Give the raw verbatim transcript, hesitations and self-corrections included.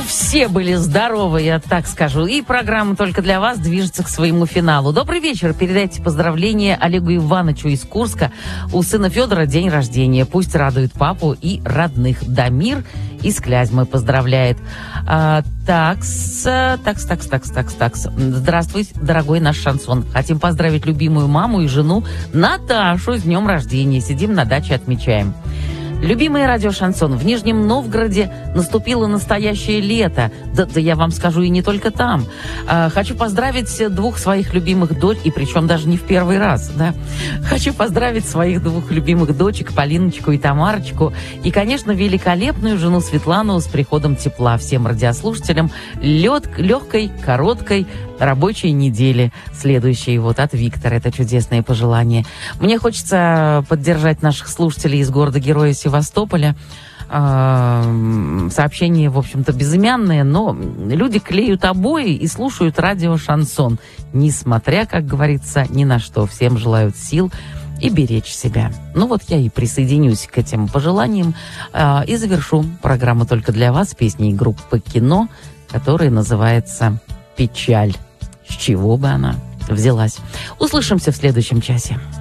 все были здоровы, я так скажу. И программа «Только для вас» движется к своему финалу. Добрый вечер. Передайте поздравления Олегу Ивановичу из Курска. У сына Федора день рождения. Пусть радует папу и родных. Дамир из Клязьмы поздравляет. А, такс, такс, такс, такс, такс, такс. Здравствуй, дорогой наш шансон. Хотим поздравить любимую маму и жену Наташу с днем рождения. Сидим на даче, отмечаем. Любимый радио «Шансон», в Нижнем Новгороде наступило настоящее лето. Да, да я вам скажу, и не только там. А, хочу поздравить двух своих любимых дочь, и причем даже не в первый раз. Да? Хочу поздравить своих двух любимых дочек, Полиночку и Тамарочку. И, конечно, великолепную жену Светлану с приходом тепла. Всем радиослушателям лед, легкой, короткой рабочей недели. Следующей вот от Виктора. Это чудесное пожелание. Мне хочется поддержать наших слушателей из города-героя Севастополя. Сообщения, в общем-то, безымянные, но люди клеют обои и слушают радио «Шансон», несмотря, как говорится, ни на что. Всем желают сил и беречь себя. Ну вот я и присоединюсь к этим пожеланиям и завершу программу «Только для вас» песней группы «Кино», которая называется «Печаль». С чего бы она взялась? Услышимся в следующем часе.